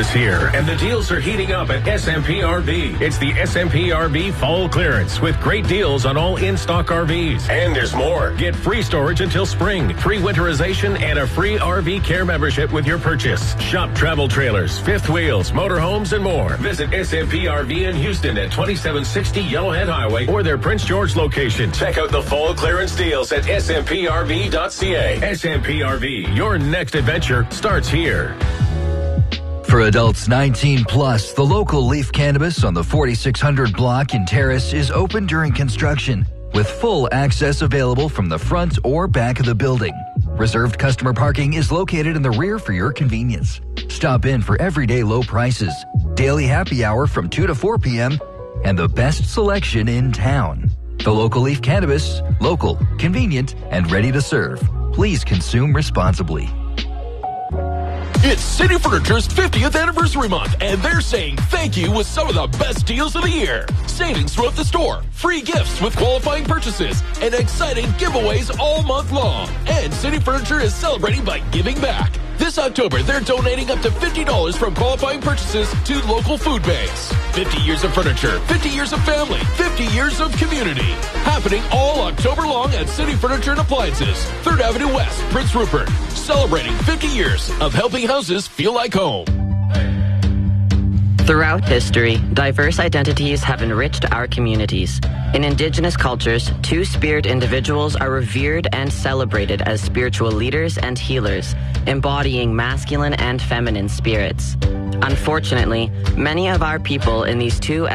is here, and the deals are heating up at SMP RV. It's the SMP RV Fall Clearance with great deals on all in-stock RVs. And there's more. Get free storage until spring, free winterization, and a free RV care membership with your purchase. Shop travel trailers, fifth wheels, motorhomes, and more. Visit SMP RV in Houston at 2760 Yellowhead Highway or their Prince George location. Check out the Fall Clearance deals at smprv.ca. SMP RV, your next adventure starts here. For adults 19 plus, the local Leaf Cannabis on the 4600 block in Terrace is open during construction, with full access available from the front or back of the building. Reserved customer parking is located in the rear for your convenience. Stop in for everyday low prices, daily happy hour from 2 to 4 p.m., and the best selection in town. The local Leaf Cannabis, local, convenient, and ready to serve. Please consume responsibly. It's City Furniture's 50th anniversary month, and they're saying thank you with some of the best deals of the year. Savings throughout the store, free gifts with qualifying purchases, and exciting giveaways all month long. And City Furniture is celebrating by giving back. This October, they're donating up to $50 from qualifying purchases to local food banks. 50 years of furniture, 50 years of family, 50 years of community. Happening all October long at City Furniture and Appliances, 3rd Avenue West, Prince Rupert. Celebrating 50 years of helping houses feel like home. Throughout history, diverse identities have enriched our communities. In Indigenous cultures, two-spirit individuals are revered and celebrated as spiritual leaders and healers, embodying masculine and feminine spirits. Unfortunately, many of our people in these two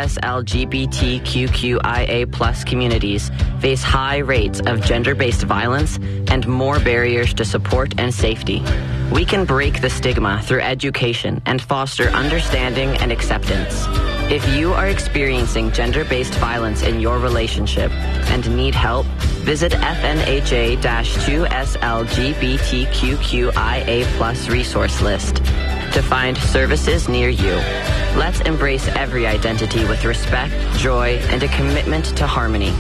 SLGBTQIA+ communities face high rates of gender-based violence and more barriers to support and safety. We can break the stigma through education and foster understanding and acceptance. If you are experiencing gender-based violence in your relationship and need help, visit FNHA-2SLGBTQIA+ resource list to find services near you. Let's embrace every identity with respect, joy, and a commitment to harmony.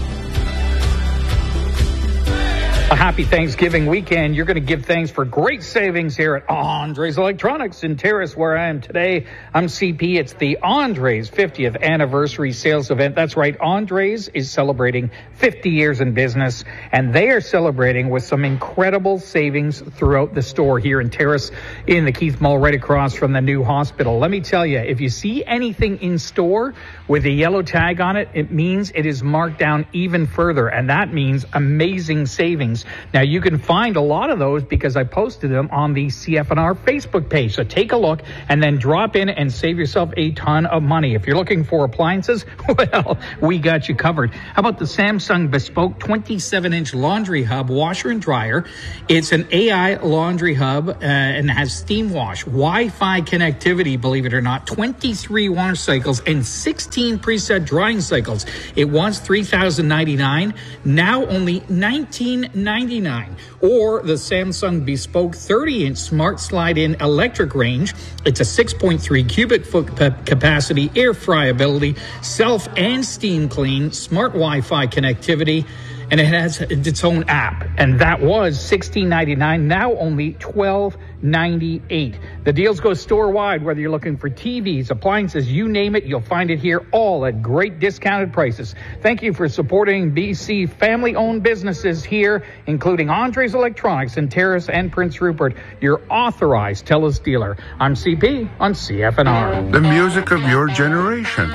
A happy Thanksgiving weekend. You're going to give thanks for great savings here at Andres Electronics in Terrace, where I am today. I'm CP. It's the Andres 50th anniversary sales event. That's right. Andres is celebrating 50 years in business, and they are celebrating with some incredible savings throughout the store here in Terrace in the Keith Mall right across from the new hospital. Let me tell you, if you see anything in store with a yellow tag on it, it means it is marked down even further, and that means amazing savings. Now, you can find a lot of those because I posted them on the CFNR Facebook page. So take a look and then drop in and save yourself a ton of money. If you're looking for appliances, well, we got you covered. How about the Samsung Bespoke 27-inch laundry hub washer and dryer? It's an AI laundry hub and has steam wash, Wi-Fi connectivity, believe it or not, 23 wash cycles and 16 preset drying cycles. It was $3,099, now only $1,999. Or the Samsung Bespoke 30-inch Smart Slide-In electric range. It's a 6.3 cubic foot capacity, air fryability, self and steam clean, smart Wi-Fi connectivity, and it has its own app. And that was $1,699, now only $1,298. The deals go store-wide, whether you're looking for TVs, appliances, you name it, you'll find it here, all at great discounted prices. Thank you for supporting BC family-owned businesses here, including Andres Electronics in Terrace and Prince Rupert, your authorized TELUS dealer. I'm CP on CFNR. The music of your generation.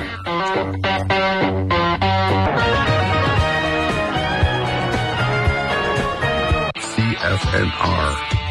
CFNR.